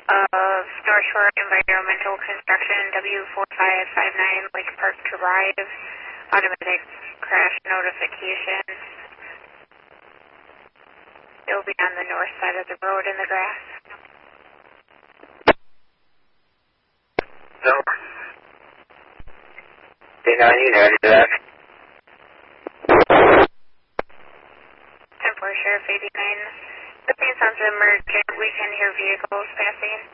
of North Shore Environmental Construction, W4559 Lake Park Drive, automatic crash notification. It'll be on the north side of the road in the grass. No. D9, you know to that. 10-4 Sheriff 89. The scene sounds emergent. We can hear vehicles passing.